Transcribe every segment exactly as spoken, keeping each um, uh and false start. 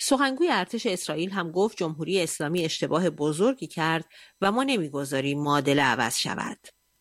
سخنگوی ارتش اسرائیل هم گفت جمهوری اسلامی اشتباه بزرگی کرد و ما نمیگذاریم معادله عوض شود.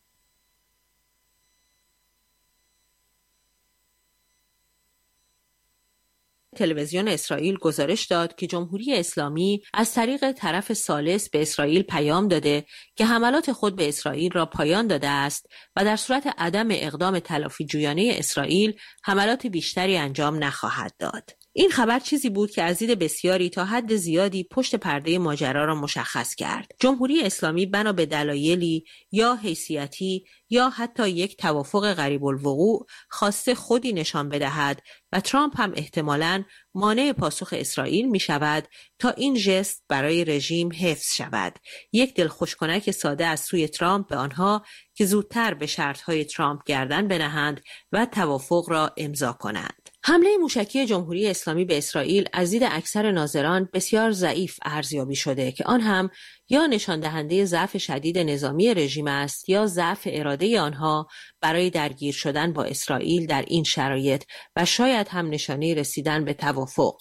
تلویزیون اسرائیل گزارش داد که جمهوری اسلامی از طریق طرف ثالث به اسرائیل پیام داده که حملات خود به اسرائیل را پایان داده است و در صورت عدم اقدام تلافی جویانه اسرائیل حملات بیشتری انجام نخواهد داد. این خبر چیزی بود که از دید بسیاری تا حد زیادی پشت پرده ماجرا را مشخص کرد. جمهوری اسلامی بنا به دلایلی یا حیثیتی یا حتی یک توافق غریب الوقوع خواسته خودی نشان بدهد و ترامپ هم احتمالاً مانع پاسخ اسرائیل می شود تا این ژست برای رژیم حفظ شود. یک دلخوشکنک ساده از سوی ترامپ به آنها که زودتر به شرطهای ترامپ گردن بنهند و توافق را امضا کنند. حمله موشکی جمهوری اسلامی به اسرائیل از دید اکثر ناظران بسیار ضعیف ارزیابی شده که آن هم یا نشان دهنده ضعف شدید نظامی رژیم است یا ضعف اراده آنها برای درگیر شدن با اسرائیل در این شرایط و شاید هم نشانه رسیدن به توافق.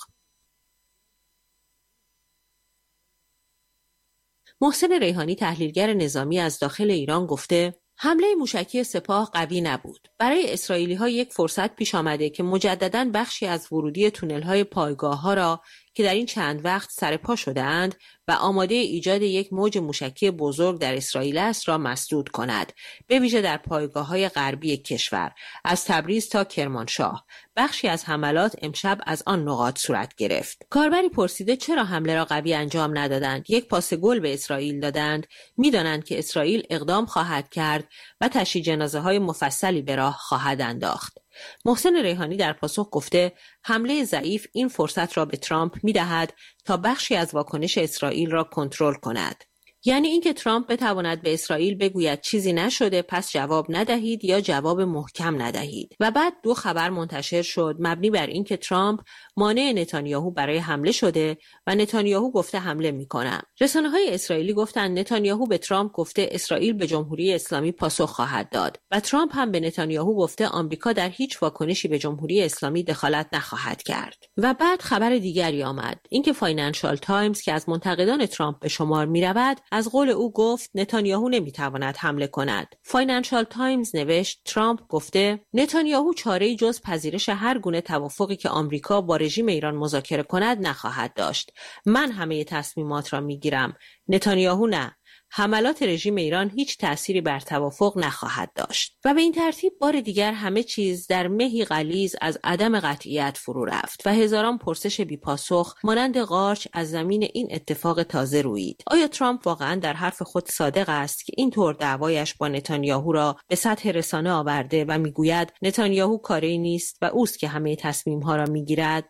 محسن ریحانی تحلیلگر نظامی از داخل ایران گفته حمله موشکی سپاه قوی نبود. برای اسرائیلی‌ها یک فرصت پیش آمده که مجدداً بخشی از ورودی تونل‌های پایگاه‌ها را که در این چند وقت سرپا شده‌اند و آماده ایجاد یک موج موشکی بزرگ در اسرائیل است را مسدود کند، به ویژه در پایگاه‌های غربی کشور از تبریز تا کرمانشاه. بخشی از حملات امشب از آن نقاط صورت گرفت. کاربری پرسیده چرا حمله را قوی انجام ندادند؟ یک پاس گل به اسرائیل دادند. می‌دانند که اسرائیل اقدام خواهد کرد و تشییع جنازه‌های مفصلی به راه خواهد انداخت. محسن ریحانی در پاسخ گفته حمله ضعیف این فرصت را به ترامپ می‌دهد تا بخشی از واکنش اسرائیل را کنترل کند. یعنی اینکه ترامپ بتواند به اسرائیل بگوید چیزی نشده پس جواب ندهید یا جواب محکم ندهید. و بعد دو خبر منتشر شد مبنی بر اینکه ترامپ مانع نتانیاهو برای حمله شده و نتانیاهو گفته حمله میکنم. رسانه‌های اسرائیلی گفتند نتانیاهو به ترامپ گفته اسرائیل به جمهوری اسلامی پاسخ خواهد داد و ترامپ هم به نتانیاهو گفته آمریکا در هیچ واکنشی به جمهوری اسلامی دخالت نخواهد کرد. و بعد خبر دیگری آمد، اینکه فاینانشال تایمز که از منتقدان ترامپ به شمار میرود از قول او گفت نتانیاهو نمیتواند حمله کند. فاینانشال تایمز نوشت ترامپ گفته نتانیاهو چاره‌ای جز پذیرش هر گونه توافقی که آمریکا با رژیم ایران مذاکره کند نخواهد داشت. من همه تصمیمات را میگیرم، نتانیاهو نه. حملات رژیم ایران هیچ تأثیری بر توافق نخواهد داشت. و به این ترتیب بار دیگر همه چیز در مهی غلیظ از عدم قطعیت فرو رفت و هزاران پرسش بی پاسخ مانند قارچ از زمین این اتفاق تازه رویید. آیا ترامپ واقعا در حرف خود صادق است که این طور دعوایش با نتانیاهو را به سطح رسانه آورده و میگوید نتانیاهو کاری نیست و اوست که همه تصمیم‌ها را میگیرد؟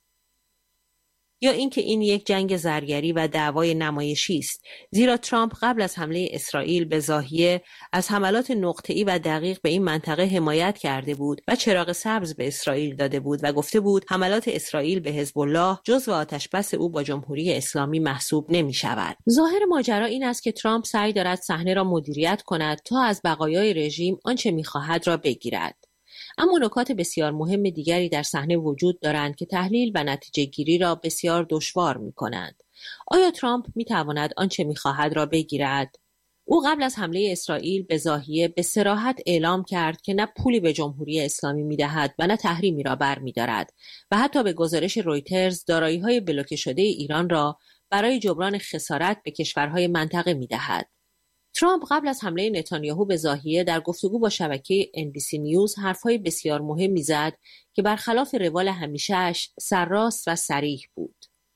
یا اینکه این یک جنگ زرگری و دعوای نمایشی است، زیرا ترامپ قبل از حمله اسرائیل به ضاحیه از حملات نقطه‌ای و دقیق به این منطقه حمایت کرده بود و چراغ سبز به اسرائیل داده بود و گفته بود حملات اسرائیل به حزب الله جزو آتشبس او با جمهوری اسلامی محسوب نمی شود. ظاهر ماجرا این است که ترامپ سعی دارد صحنه را مدیریت کند تا از بقایای رژیم آنچه می‌خواهد را بگیرد. اما نکات بسیار مهم دیگری در صحنه وجود دارند که تحلیل و نتیجه گیری را بسیار دشوار می کنند. آیا ترامپ می تواند آنچه می خواهد را بگیرد؟ او قبل از حمله اسرائیل به ضاحیه به صراحت اعلام کرد که نه پولی به جمهوری اسلامی می دهد و نه تحریمی را بر می دارد و حتی به گزارش رویترز دارایی های بلوکه شده ایران را برای جبران خسارت به کشورهای منطقه می دهد. ترامپ قبل از حمله نتانیاهو به ضاحیه در گفتگو با شبکه ان بی سی نیوز حرفهای بسیار مهمی زد که برخلاف روال همیشه‌اش سرراست و صریح بود.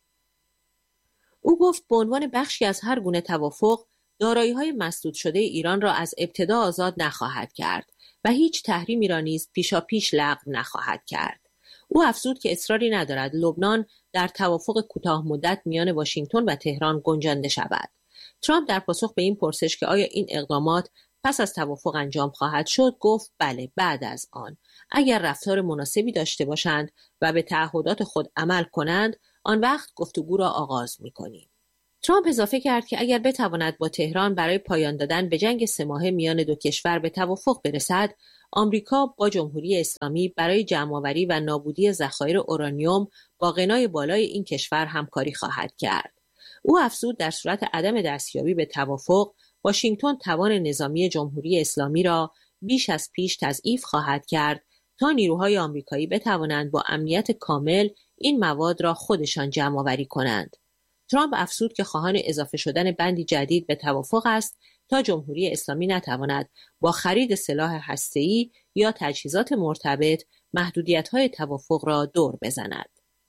او گفت به عنوان بخشی از هر گونه توافق دارایی‌های مسدود شده ایران را از ابتدا آزاد نخواهد کرد و هیچ تحریمی را نیز پیشاپیش لغو نخواهد کرد. او افزود که اصراری ندارد لبنان در توافق کوتاه مدت میان واشنگتن و تهران گنجانده شود. ترامپ در پاسخ به این پرسش که آیا این اقدامات پس از توافق انجام خواهد شد گفت بله، بعد از آن اگر رفتار مناسبی داشته باشند و به تعهدات خود عمل کنند آن وقت گفتگو را آغاز می‌کنیم. ترامپ اضافه کرد که اگر بتواند با تهران برای پایان دادن به جنگ سه ماهه میان دو کشور به توافق برسد، آمریکا با جمهوری اسلامی برای جمع‌آوری و نابودی ذخایر اورانیوم با غنای بالای این کشور همکاری خواهد کرد. او افزود در صورت عدم دستیابی به توافق، واشنگتن توان نظامی جمهوری اسلامی را بیش از پیش تضعیف خواهد کرد تا نیروهای آمریکایی بتوانند با امنیت کامل این مواد را خودشان جمع‌آوری کنند. ترامپ افزود که خواهان اضافه شدن بندی جدید به توافق است تا جمهوری اسلامی نتواند با خرید سلاح هسته‌ای یا تجهیزات مرتبط محدودیت‌های توافق را دور بزند.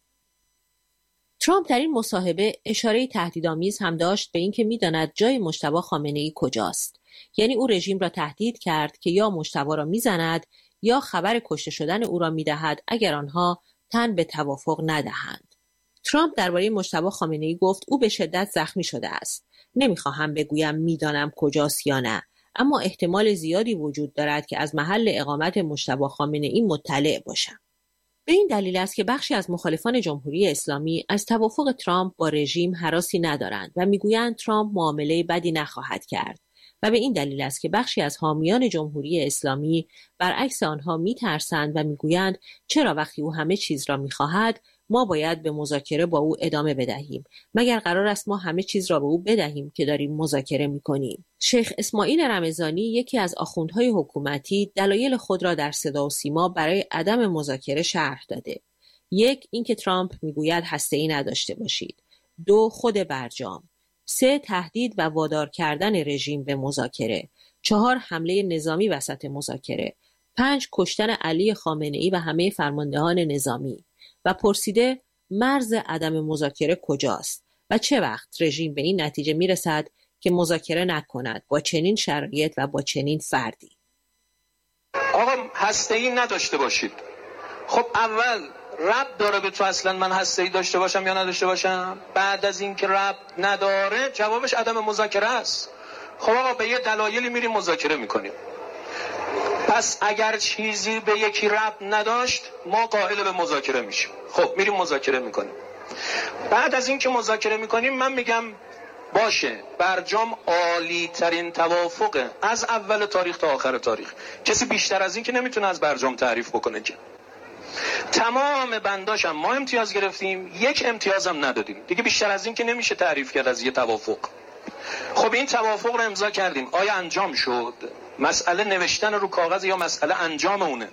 ترامپ در این مصاحبه اشاره تهدیدآمیز هم داشت به اینکه می‌داند جای مجتبی خامنه‌ای کجاست. یعنی او رژیم را تهدید کرد که یا مجتبی را می‌زند یا خبر کشته شدن او را می‌دهد اگر آنها تن به توافق ندهند. ترامپ درباره مجتبی خامنه‌ای گفت او به شدت زخمی شده است. نمی‌خواهم بگویم می‌دانم کجاست یا نه، اما احتمال زیادی وجود دارد که از محل اقامت مجتبی خامنه‌ای مطلع باشم. به این دلیل است که بخشی از مخالفان جمهوری اسلامی از توافق ترامپ با رژیم هراسی ندارند و میگویند ترامپ معامله بدی نخواهد کرد و به این دلیل است که بخشی از حامیان جمهوری اسلامی برعکس آنها میترسند و میگویند چرا وقتی او همه چیز را میخواهد ما باید به مذاکره با او ادامه بدهیم، مگر قرار است ما همه چیز را به او بدهیم که داریم مذاکره میکنیم. شیخ اسماعیل رمضانی، یکی از آخوندهای حکومتی، دلایل خود را در صدا و سیما برای عدم مذاکره شرح داده. یک، اینکه ترامپ میگوید هسته‌ای نداشته باشید. دو، خود برجام. سه، تهدید و وادار کردن رژیم به مذاکره. چهار، حمله نظامی وسط مذاکره. پنج، کشتن علی خامنه‌ای و همه فرماندهان نظامی. و پرسیده مرز عدم مذاکره کجاست و چه وقت رژیم به این نتیجه میرسد که مذاکره نکند با چنین شرایط و با چنین فردی. آقا هسته‌ای نداشته باشید. خب اول ربط داره به تو اصلا من هسته‌ای داشته باشم یا نداشته باشم؟ بعد از این که ربط نداره جوابش عدم مذاکره است. خب آقا به یه دلایلی میریم مذاکره میکنیم. پس اگر چیزی به یکی ربط نداشت ما قائل به مذاکره میشیم. خب میریم مذاکره میکنیم. بعد از این که مذاکره میکنیم من میگم باشه برجام عالی ترین توافقه از اول تاریخ تا آخر تاریخ. کسی بیشتر از این که نمیتونه از برجام تعریف بکنه که. تمام بنداشم ما امتیاز گرفتیم، یک امتیاز هم ندادیم. دیگه بیشتر از این که نمیشه تعریف کرد از یه توافق. خب این توافق رو امضا کردیم، آیا انجام شد؟ مسئله نوشتن رو کاغذ یا مسئله انجام اونه؟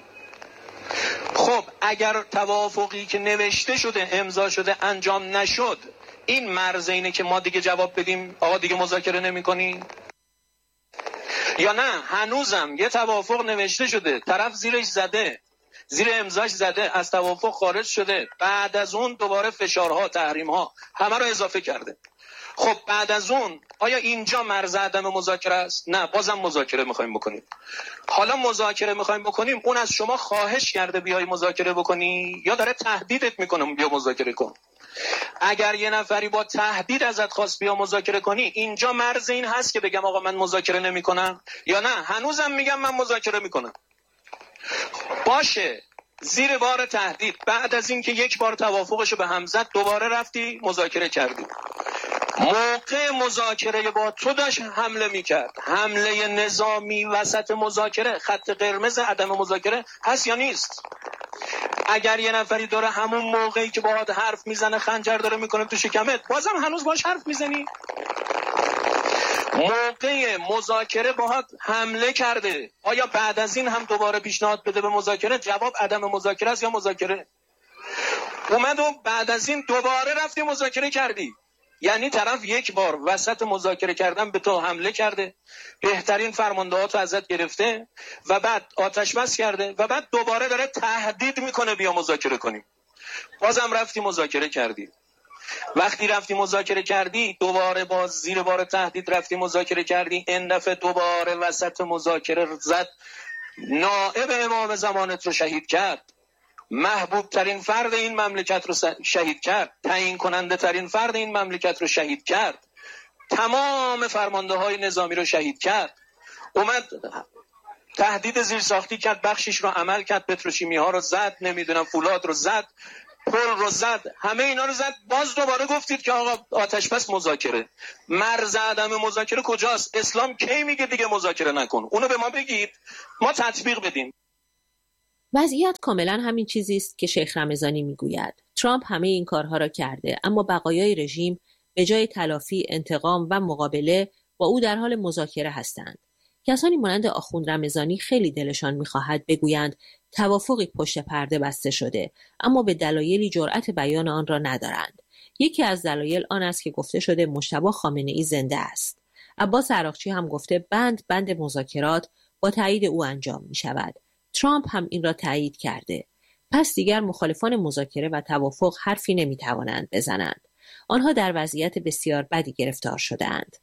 خب اگر توافقی که نوشته شده امضا شده انجام نشد، این مرز اینه که ما دیگه جواب بدیم آقا دیگه مذاکره نمی‌کنی؟ یا نه هنوزم یه توافق نوشته شده، طرف زیرش زده، زیر امضاش زده، از توافق خارج شده، بعد از اون دوباره فشارها، تحریم‌ها همه رو اضافه کرده. خب بعد از اون آیا اینجا مرز عدم مذاکره است؟ نه، بازم مذاکره می‌خوایم بکنیم. حالا مذاکره می‌خوایم بکنیم، اون از شما خواهش کرده بیای مذاکره بکنی یا داره تهدیدت می‌کنه بیا مذاکره کن؟ اگر یه نفری با تهدید ازت خواست بیا مذاکره کنی، اینجا مرز این هست که بگم آقا من مذاکره نمی‌کنم یا نه هنوزم میگم من مذاکره می‌کنم؟ باشه، زیر بار تهدید بعد از اینکه یک بار توافقشو به هم زد دوباره رفتی مذاکره کردی. موقع مذاکره با تو داشت حمله میکرد، حمله نظامی وسط مذاکره، خط قرمز عدم مذاکره هست یا نیست؟ اگر یه نفری داره همون موقعی که باهات حرف میزنه خنجر داره میکنه تو شکمت، بازم هنوز باش حرف میزنی؟ موقع مذاکره باهات حمله کرده، آیا بعد از این هم دوباره پیشنهاد بده به مذاکره؟ جواب عدم مذاکره است یا مذاکره؟ اومد و بعد از این دوباره رفتی مذاکره کردی. یعنی طرف یک بار وسط مذاکره کردن به تو حمله کرده، بهترین فرماندهاتو ازت گرفته و بعد آتش بس کرده و بعد دوباره داره تهدید میکنه بیا مذاکره کنیم. بازم رفتی مذاکره کردی. وقتی رفتی مذاکره کردی دوباره باز زیر بار تهدید رفتی مذاکره کردی، این دفعه دوباره وسط مذاکره زد، نائب امام زمانت رو شهید کرد، محبوب ترین فرد این مملکت رو شهید کرد، تعیین کننده ترین فرد این مملکت رو شهید کرد، تمام فرمانده های نظامی رو شهید کرد، اومد تهدید زیرساختی کرد، بخشش رو عمل کرد، پتروشیمی ها رو زد، نمیدونم فولاد رو زد، پل رو زد، همه اینا رو زد، باز دوباره گفتید که آقا آتش بس مذاکره. مرز عدم مذاکره کجاست؟ اسلام کی میگه دیگه مذاکره نکن؟ اونو به ما بگید ما تطبیق بدیم. وضعیت کاملا همین چیزی است که شیخ رمضانی میگوید. ترامپ همه این کارها را کرده، اما بقایای رژیم به جای تلافی، انتقام و مقابله با او در حال مذاکره هستند. کسانی مانند آخوند رمضانی خیلی دلشان می‌خواهد بگویند توافقی پشت پرده بسته شده، اما به دلایلی جرأت بیان آن را ندارند. یکی از دلایل آن است که گفته شده مجتبی خامنه‌ای زنده است. عباس عراقچی هم گفته بند بند مذاکرات با تایید او انجام می‌شود. ترامپ هم این را تایید کرده. پس دیگر مخالفان مذاکره و توافق حرفی نمی‌توانند بزنند. آنها در وضعیت بسیار بدی گرفتار شده‌اند.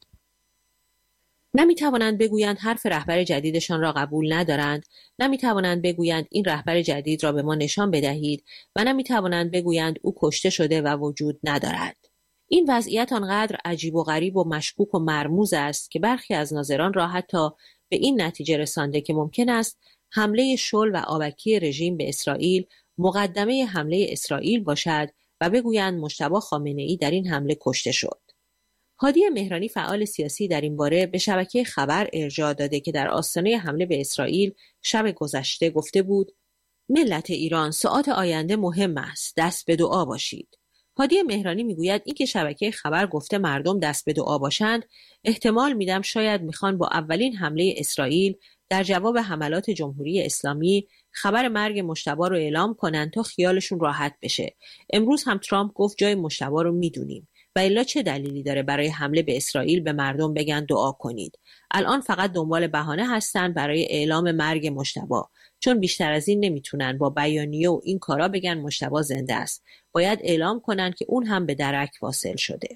نمی‌توانند بگویند حرف رهبر جدیدشان را قبول ندارند، نمی‌توانند بگویند این رهبر جدید را به ما نشان بدهید و نمی‌توانند بگویند او کشته شده و وجود ندارد. این وضعیت آنقدر عجیب و غریب و مشکوک و مرموز است که برخی از ناظران را حتی به این نتیجه رسانده که ممکن است حمله شل و آبکی رژیم به اسرائیل مقدمه حمله اسرائیل باشد و بگویند مجتبی خامنه‌ای در این حمله کشته شد. هادی مهرانی فعال سیاسی در این باره به شبکه خبر ارجاع داده که در آستانه حمله به اسرائیل شب گذشته گفته بود ملت ایران ساعات آینده مهم است، دست به دعا باشید. هادی مهرانی میگوید اینکه شبکه خبر گفته مردم دست به دعا باشند، احتمال میدم شاید میخوان با اولین حمله اسرائیل در جواب حملات جمهوری اسلامی خبر مرگ مجتبی رو اعلام کنند تا خیالشون راحت بشه. امروز هم ترامپ گفت جای مجتبی رو میدونیم و الا چه دلیلی داره برای حمله به اسرائیل به مردم بگن دعا کنید؟ الان فقط دنبال بهانه هستن برای اعلام مرگ مجتبی، چون بیشتر از این نمیتونن با بیانیه و این کارا بگن مجتبی زنده است. باید اعلام کنن که اون هم به درک واصل شده.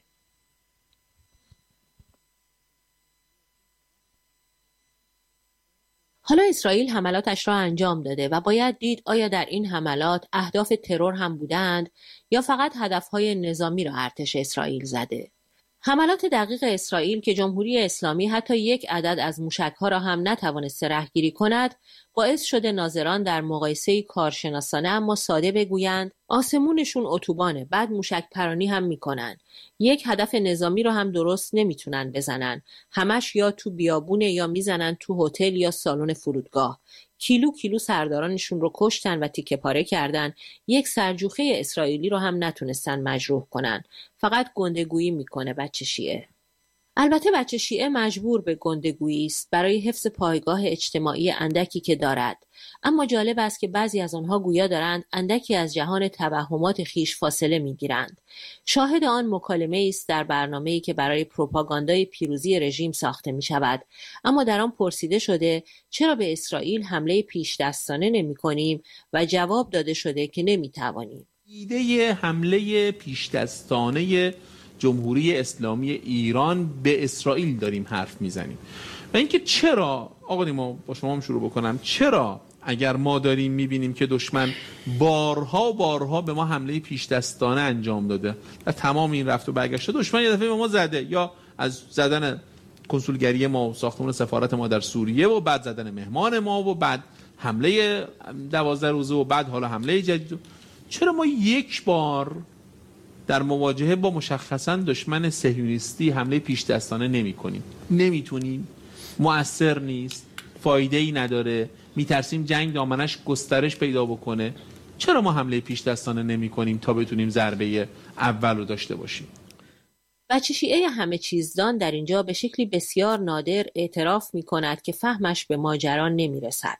حالا اسرائیل حملاتش را انجام داده و باید دید آیا در این حملات اهداف ترور هم بودند یا فقط هدفهای نظامی را ارتش اسرائیل زده. حملات دقیق اسرائیل که جمهوری اسلامی حتی یک عدد از موشک‌ها را هم نتوانسته رهگیری کند، باعث شده ناظران در مقایسه‌ای کارشناسانه اما ساده بگویند آسمونشون اتوبانه، بعد موشک پرانی هم میکنن. یک هدف نظامی رو هم درست نمیتونن بزنن. همش یا تو بیابونه یا میزنن تو هتل یا سالن فرودگاه. کیلو کیلو سردارانشون رو کشتن و تیکه پاره کردن. یک سرجوخه اسرائیلی رو هم نتونستن مجروح کنن. فقط گندگویی میکنه بچه شیعه. البته بچه شیعه مجبور به گندگویی است برای حفظ پایگاه اجتماعی اندکی که دارد. اما جالب است که بعضی از آنها گویا دارند اندکی از جهان توهمات خیش فاصله میگیرند. شاهد آن مکالمه است در برنامه‌ای که برای پروپاگاندای پیروزی رژیم ساخته می شود. اما در آن پرسیده شده چرا به اسرائیل حمله پیش دستانه نمی کنیم و جواب داده شده که نمی توانیم. ایده حمله پیش دستانه جمهوری اسلامی ایران به اسرائیل داریم حرف میزنیم و اینکه چرا آقا نیما با شما هم شروع بکنم، چرا اگر ما داریم میبینیم که دشمن بارها بارها به ما حمله پیش دستانه انجام داده و تمام این رفت و برگشته، دشمن یه دفعه به ما زده، یا از زدن کنسولگری ما و ساختمان سفارت ما در سوریه و بعد زدن مهمان ما و بعد حمله دوازده روزه و بعد حالا حمله جدید، چرا ما یک بار در مواجهه با مشخصاً دشمن صهیونیستی حمله پیش دستانه نمی کنیم؟ نمیتونیم، مؤثر نیست، فایده ای نداره، میترسیم جنگ دامنش گسترش پیدا بکنه. چرا ما حمله پیش دستانه نمی کنیم تا بتونیم ضربه اول رو داشته باشیم؟ بچه شیعه همه چیزدان در اینجا به شکلی بسیار نادر اعتراف می کند که فهمش به ماجرا نمی رسد.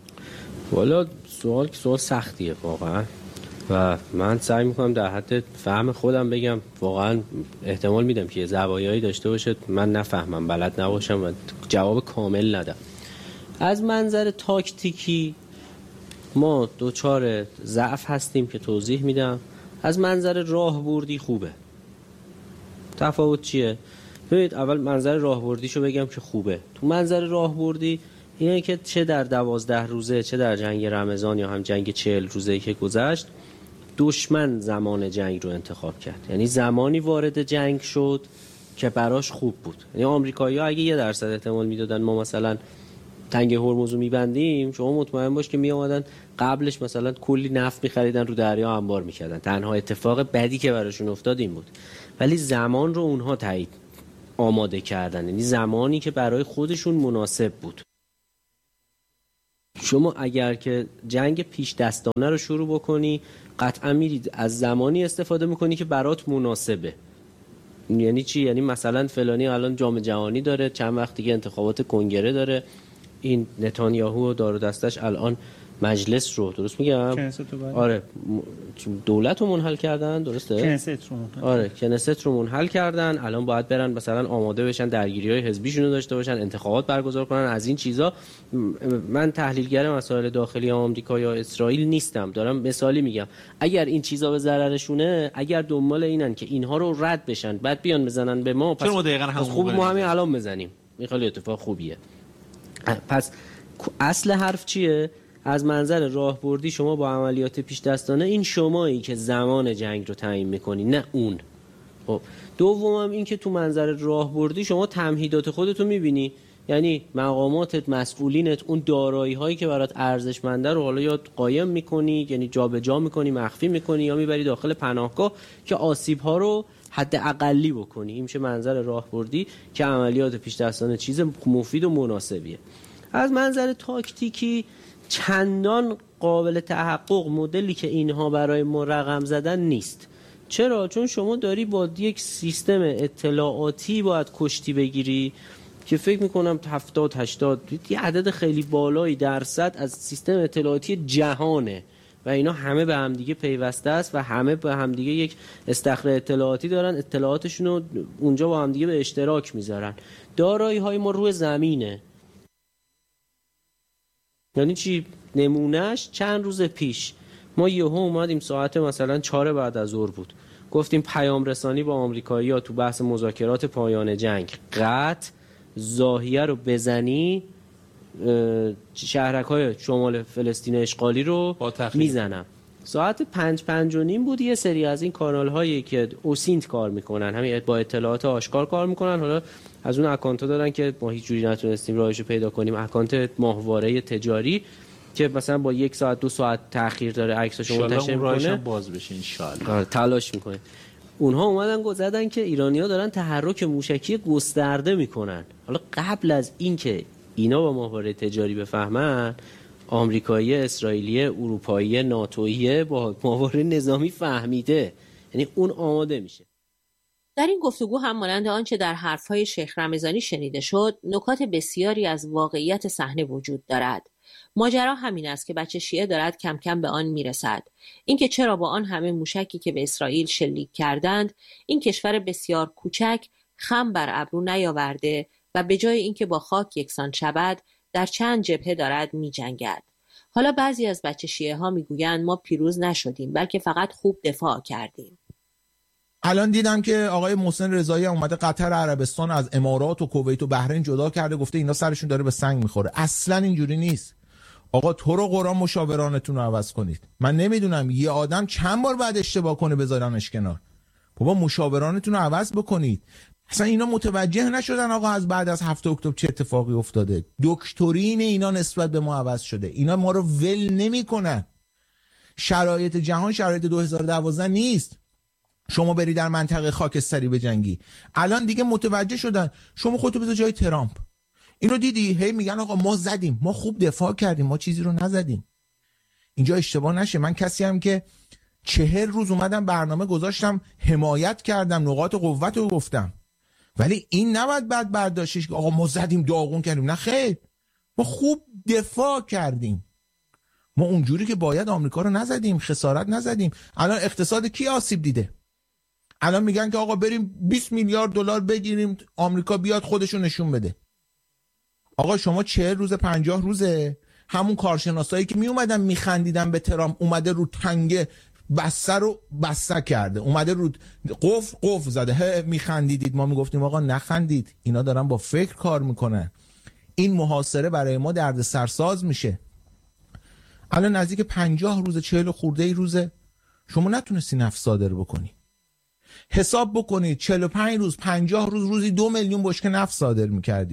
والا سوال که سوال سختیه واقعا و من سعی میکنم در حد فهم خودم بگم. واقعا احتمال میدم که زوایایی داشته باشه من نفهمم، بلد نباشم و جواب کامل ندم. از منظر تاکتیکی ما دوچار ضعف هستیم که توضیح میدم. از منظر راهبردی خوبه. تفاوت چیه؟ ببینید اول منظر راهبردیشو بگم که خوبه. تو منظر راهبردی اینه که چه در دوازده روزه چه در جنگ رمضان یا هم جنگ چهل روزه که گذشت، دشمن زمان جنگ رو انتخاب کرد. یعنی زمانی وارد جنگ شد که براش خوب بود. یعنی آمریکایی‌ها اگه یه درصد احتمال میدادن ما مثلا تنگه هرمز رو میبندیم، شما مطمئن باش که می اومدن قبلش مثلا کلی نفت میخریدن رو دریا انبار میکردن. تنها اتفاق بدی که براشون افتاد این بود. ولی زمان رو اونها تایید آماده کردن، یعنی زمانی که برای خودشون مناسب بود. شما اگر که جنگ پیش دستانه رو شروع بکنی، قطعا میرید از زمانی استفاده میکنی که برات مناسبه. یعنی چی؟ یعنی مثلا فلانی الان جام جهانی داره، چند وقت دیگه انتخابات کنگره داره، این نتانیاهو و دار و دستش الان مجلس رو، درست میگم؟ کنست رو آره دولت رو منحل کردن، درسته؟ کنست رو منحل آره کنست رو منحل کردن. الان باید برن مثلا آماده بشن درگیری‌های حزبیشون رو داشته باشن، انتخابات برگزار کنن، از این چیزا. من تحلیلگر مسائل داخلی آمریکا یا اسرائیل نیستم، دارم مثالی میگم. اگر این چیزا به ضررشونه، اگر دنبال اینن که اینها رو رد بشن بعد بیان بزنن به ما، پس, پس خوب ما همین الان بزنیم، این خیلی اتفاق خوبیه. پس اصل حرف چیه؟ از منظر راهبردی شما با عملیات پیش دستانه، این شمایی که زمان جنگ رو تعیین میکنی، نه اون. خب دومم این که تو منظر راهبردی شما تمهیدات خودتو میبینی، یعنی مقاماتت، مسئولینت، اون دارایی هایی که برات ارزشمنده رو حالا یا قایم میکنی، یعنی جابجا میکنی، مخفی میکنی، یا میبری داخل پناهگاه که آسیب ها رو حد اقلی بکنی. این میشه منظر راهبردی که عملیات پیش دستانه چیز مفید و مناسبیه. از منظر تاکتیکی چندان قابل تحقق مدلی که اینها برای ما رقم زدن نیست. چرا؟ چون شما داری با یک سیستم اطلاعاتی باید کشتی بگیری که فکر میکنم هفتاد هشتاد یه عدد خیلی بالایی درصد از سیستم اطلاعاتی جهانه و اینا همه به همدیگه پیوسته است و همه به همدیگه یک استخر اطلاعاتی دارن، اطلاعاتشون رو اونجا با همدیگه به اشتراک میذارن. دارایی های ما روی زمینه. یعنی چی؟ نمونهش چند روز پیش ما یهو اومدیم ساعت مثلا چهار بعد از ظهر بود، گفتیم پیام رسانی با آمریکایی‌ها تو بحث مذاکرات پایان جنگ قطع زاهیه رو بزنی، شهرک‌های شمال فلسطین اشغالی رو میزنم. ساعت پنج پنج و نیم بود. یه سری از این کانال هایی که اوسینت کار میکنن، همین با اطلاعات آشکار کار میکنن، حالا از اون اکانت ها دارن که ما هیچ جوری نتونستیم راهشو پیدا کنیم، اکانت ماهواره تجاری که مثلا با یک ساعت دو ساعت تأخیر داره عکساشو منتشر میکنه، باز بشه ان شاءالله. تلاش میکنه. اونها اومدن گفتن که ایرانی‌ها دارن تحرک موشکی گسترده میکنن. حالا قبل از اینکه اینا با ماهواره تجاری بفهمن، آمریکایی، اسرائیلی، اروپایی، ناتویی با ماهواره نظامی فهمیده، یعنی اون آماده میشه. در این گفتگو هم مانند آنچه در حرفهای شیخ رمضانی شنیده شد، نکات بسیاری از واقعیت صحنه وجود دارد. ماجرا همین است که بچه شیعه دارد کم کم به آن میرسد. اینکه چرا با آن همه موشکی که به اسرائیل شلیک کردند، این کشور بسیار کوچک خم بر ابرو نیاورده و به جای اینکه با خاک یکسان شود، در چند جبهه دارد می جنگد. حالا بعضی از بچه شیعه ها می گویند ما پیروز نشدیم، بلکه فقط خوب دفاع کردیم. الان دیدم که آقای محسن رضایی اومده قطر عربستان از امارات و کویت و بحرین جدا کرده، گفته اینا سرشون داره به سنگ میخوره. اصلا اینجوری نیست. آقا تو رو قرآن مشاورانتون رو عوض کنید. من نمیدونم یه آدم چند بار بعد اشتباه کنه بذارنش کنار. بابا مشاورانتون رو عوض بکنید. اصلا اینا متوجه نشدن آقا از بعد از هفت اکتبر چه اتفاقی افتاده. دکترین اینا نسبت به ما عوض شده. اینا ما رو ول نمیکنن. شرایط جهان شرایط دو هزار و دوازده نیست. شما بری در منطقه خاکستری بجنگی. الان دیگه متوجه شدن. شما خودتو بذار جای ترامپ. اینو دیدی؟ هی میگن آقا ما زدیم، ما خوب دفاع کردیم، ما چیزی رو نزدیم. اینجا اشتباه نشه. من کسی هم که چهل روز اومدم برنامه گذاشتم، حمایت کردم، نقاط قوت رو گفتم. ولی این نباید بعد برداشتش که آقا ما زدیم داغون کردیم. نه خیر، ما خوب دفاع کردیم. ما اونجوری که باید آمریکا رو نزدیم، خسارت نزدیم. الان اقتصاد کی آسیب دیده؟ الان میگن که آقا بریم بیست میلیارد دلار بگیریم آمریکا بیاد خودشو نشون بده. آقا شما چهل روز پنجاه روزه همون کارشناسایی که می اومدن میخندیدن به ترامپ اومده رو تنگه بسته رو بسته کرده، اومده رو قفل قفل زده، هه میخندیدید. ما میگفتیم آقا نخندید، اینا دارن با فکر کار میکنن. این محاصره برای ما درد سرساز میشه. الان نزدیک پنجاه روز چهل خورده ای روزه شما نتونستی نفت صادر بکنی. حساب بکنید چهل و پنج روز پنجاه روز روزی دو میلیون بشکه نفت صادر میکردید.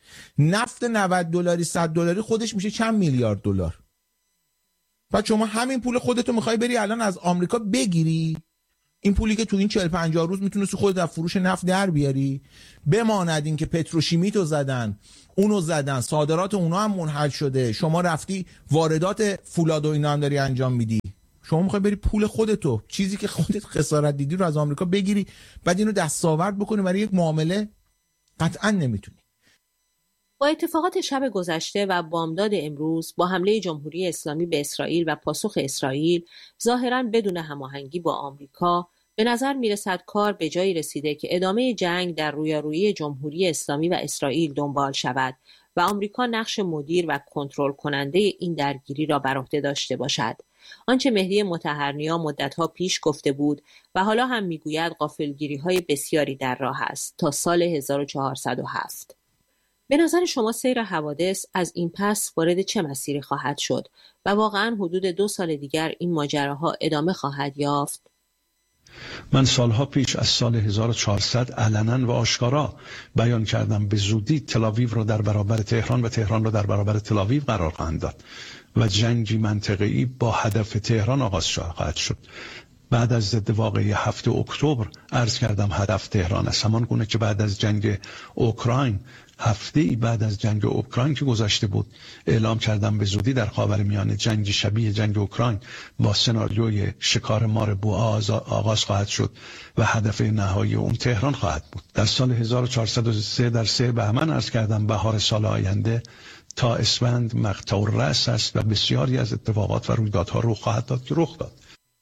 نفت نود دلاری صد دلاری خودش میشه چند میلیارد دلار. بعد شما همین پول خودتو میخوای بری الان از آمریکا بگیری، این پولی که تو این چهل پنجاه روز میتونستی خودت از فروش نفت در بیاری، بماند این که پتروشیمیتو زدن، اونو زدن، صادرات اونا هم منحل شده، شما رفتی واردات فولاد و اینا هم داری انجام میدی. شما میخوای بری پول خودتو، چیزی که خودت خسارت دیدی رو از آمریکا بگیری، بعد اینو دستاورد بکنی برای یک معامله؟ قطعا نمیتونی. با اتفاقات شب گذشته و بامداد امروز با حمله جمهوری اسلامی به اسرائیل و پاسخ اسرائیل ظاهراً بدون هماهنگی با آمریکا، به نظر میرسد کار به جایی رسیده که ادامه جنگ در رویارویی جمهوری اسلامی و اسرائیل دنبال شود و آمریکا نقش مدیر و کنترل کننده این درگیری را بر عهده داشته باشد. آنچه مهدی مطهرنیا مدتها پیش گفته بود و حالا هم میگوید غافلگیری‌های بسیاری در راه است تا سال هزار و چهارصد و هفت. به نظر شما سیر حوادث از این پس وارد چه مسیری خواهد شد و واقعاً حدود دو سال دیگر این ماجراها ادامه خواهد یافت؟ من سالها پیش از سال هزار و چهارصد علنا و آشکارا بیان کردم به زودی تل‌آویو را در برابر تهران و تهران را در برابر تل‌آویو قرار خواهند داد و جنگی منطقه‌ای با هدف تهران آغاز خواهد شد. بعد از ضد واقعه هفتم اکتبر عرض کردم هدف تهران است، همان گونه که بعد از جنگ اوکراین، هفته ای بعد از جنگ اوکراین که گذشته بود، اعلام کردم به زودی در خاورمیانه جنگی شبیه جنگ اوکراین با سناریوی شکار مار بوآ آغاز خواهد شد و هدف نهایی اون تهران خواهد بود. در سال هزار و چهارصد و سه در سه بهمن عرض کردم بهار سال آینده تا اسفند مقطع الرأس است و بسیاری از اتفاقات و رویدادها رخ خواهد داد که رخ داد.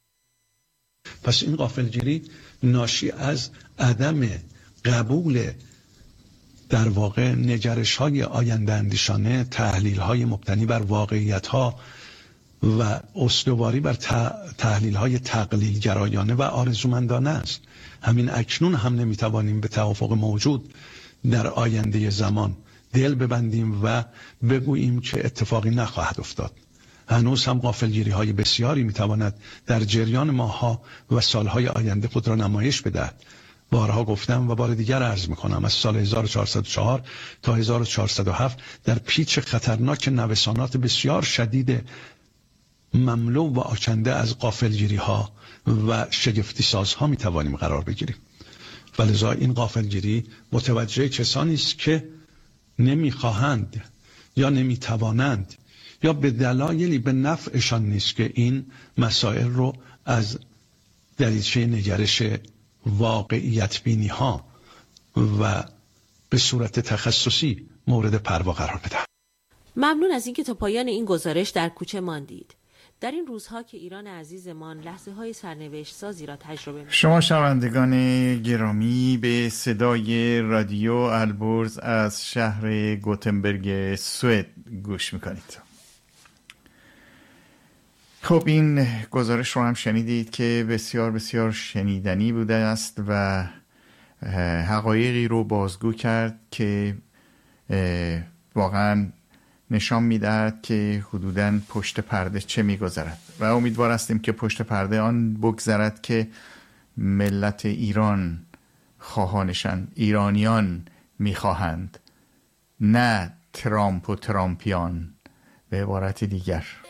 پس این غافلگیری ناشی از عدم قبول در واقع نگرش های آینده اندیشانه، تحلیل های مبتنی بر واقعیت ها و استواری بر تحلیل های تقلیل گرایانه و آرزومندانه است. همین اکنون هم نمیتوانیم به توافق موجود در آینده زمان دل ببندیم و بگوییم که اتفاقی نخواهد افتاد. هنوز هم غافلگیری های بسیاری میتواند در جریان ماه‌ها و سالهای آینده خود را نمایش بدهد. بارها گفتم و بار دیگر عرض میکنم، از سال هزار و چهارصد و چهار تا هزار و چهارصد و هفت در پیچ خطرناک نوسانات بسیار شدید مملو و آکنده از غافلگیری ها و شگفتی سازها میتوانیم قرار بگیریم. ولذا این غافلگیری متوجه کسانی است که نمیخواهند یا نمیتوانند یا به دلایلی به نفعشان نیست که این مسائل رو از دریچه نگرش واقعیت بینی ها و به صورت تخصصی مورد پروا قرار بده. ممنون از اینکه تا پایان این گزارش در کوچه ماندید. در این روزها که ایران عزیزمان لحظه های سرنوشت سازی را تجربه می شما شنوندگان گرامی به صدای رادیو البرز از شهر گوتنبرگ سوئد گوش میکنید. خب این گزارش رو هم شنیدید که بسیار بسیار شنیدنی بوده است و حقایقی رو بازگو کرد که واقعا نشان میدهد که حدوداً پشت پرده چه میگذرد و امیدوار هستیم که پشت پرده آن بگذرد که ملت ایران خواهانشان، ایرانیان میخواهند، نه ترامپ و ترامپیان. به عبارت دیگر